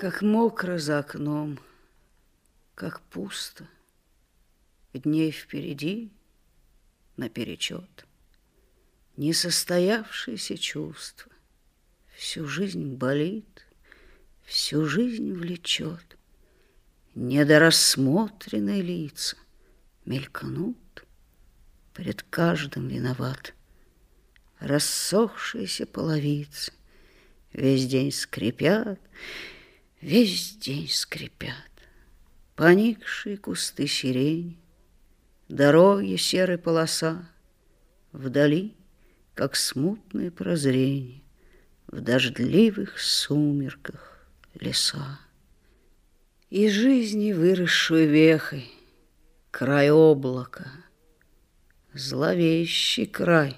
Как мокро за окном, как пусто. Дней впереди наперечет. Несостоявшееся чувство всю жизнь болит, всю жизнь влечет. Недорассмотренные лица мелькнут, пред каждым виноват. Рассохшиеся половицы весь день скрипят, весь день скрипят. Поникшие кусты сирени, дороги серой полоса, вдали, как смутное прозрение, в дождливых сумерках леса. И жизни, выросшую вехой, край облака, зловещий край.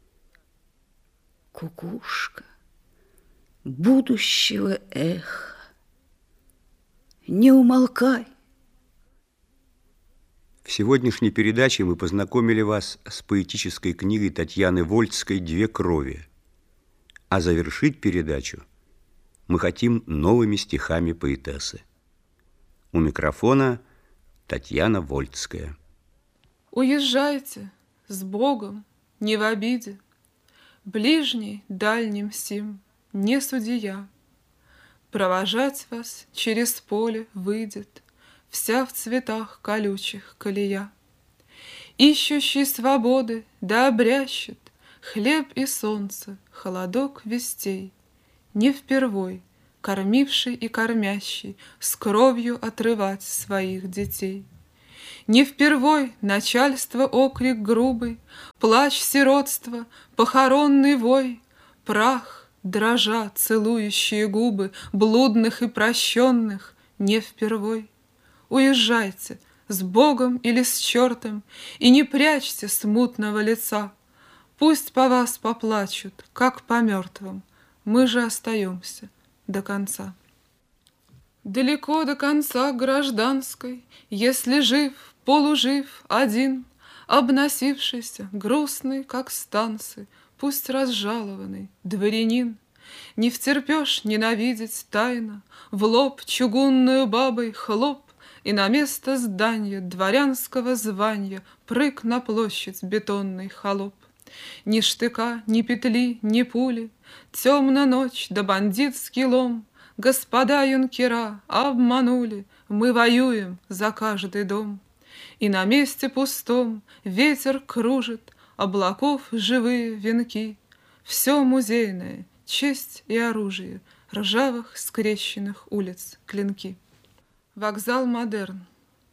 Кукушка будущего эха, не умолкай. В сегодняшней передаче мы познакомили вас с поэтической книгой Татьяны Вольцкой «Две крови». А завершить передачу мы хотим новыми стихами поэтессы. У микрофона Татьяна Вольцкая. Уезжайте с Богом, не в обиде, ближний дальним сим не судья. Провожать вас через поле выйдет вся в цветах колючих колея. Ищущий свободы да обрящет хлеб и солнце, холодок вестей, не впервой кормивший и кормящий с кровью отрывать своих детей. Не впервой начальство окрик грубый, плач сиротства, похоронный вой, прах, дрожа целующие губы блудных и прощенных, не впервой. Уезжайте с Богом или с чертом и не прячьте смутного лица. Пусть по вас поплачут, как по мертвым, мы же остаемся до конца. Далеко до конца гражданской, если жив, полужив, один, обносившийся, грустный, как станцы, пусть разжалованный дворянин, не втерпешь ненавидеть тайно, в лоб чугунную бабой хлоп, и на место здания дворянского звания прыг на площадь бетонный холоп. Ни штыка, ни петли, ни пули, темна ночь да бандитский лом. Господа юнкера обманули, мы воюем за каждый дом. И на месте пустом ветер кружит облаков живые венки. Все музейное, честь и оружие, ржавых скрещенных улиц клинки. Вокзал модерн.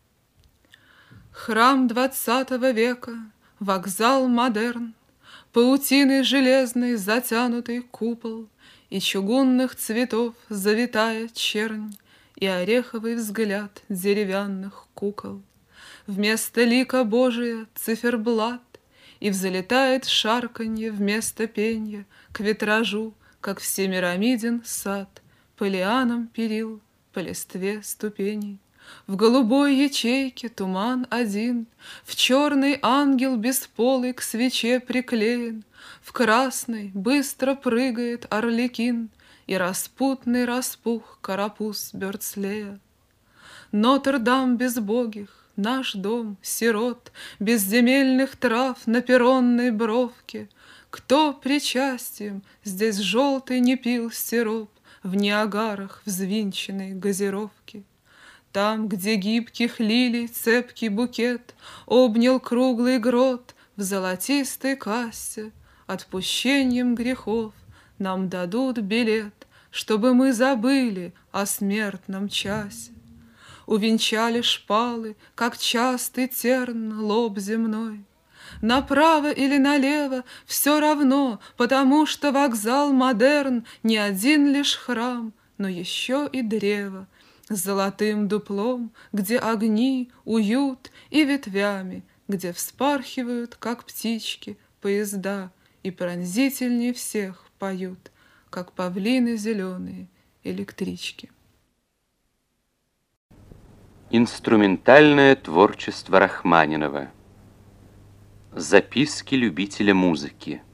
Храм 20 века, вокзал модерн, паутиной железной затянутый купол, и чугунных цветов завитая чернь, и ореховый взгляд деревянных кукол. Вместо лика Божия циферблат, и взлетает шарканье вместо пенья к витражу, как всемирамиден сад, по лианам перил, по листве ступеней. В голубой ячейке туман один, в черный ангел бесполый к свече приклеен, в красный быстро прыгает орликин, и распутный распух карапуз Бёрдслея. Нотр-Дам безбогих, наш дом сирот, безземельных трав на перронной бровке. Кто причастием здесь желтый не пил сироп в Ниагарах взвинченной газировки? Там, где гибких лилий цепкий букет обнял круглый грот в золотистой кассе, отпущением грехов нам дадут билет, чтобы мы забыли о смертном часе. Увенчали шпалы, как частый терн, лоб земной. Направо или налево все равно, потому что вокзал модерн не один лишь храм, но еще и древо с золотым дуплом, где огни, уют и ветвями, где вспархивают, как птички, поезда, и пронзительней всех поют, как павлины зеленые, электрички. Инструментальное творчество Рахманинова. Записки любителя музыки.